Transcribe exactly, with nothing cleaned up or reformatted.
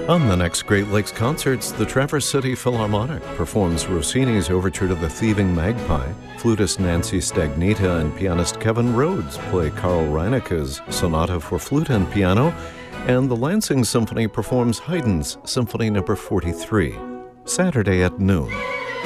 On the next Great Lakes Concerts, the Traverse City Philharmonic performs Rossini's Overture to the Thieving Magpie. Flutist Nancy Stagnita and pianist Kevin Rhodes play Karl Reineke's Sonata for Flute and Piano, and the Lansing Symphony performs Haydn's Symphony Number forty-three. Saturday at noon.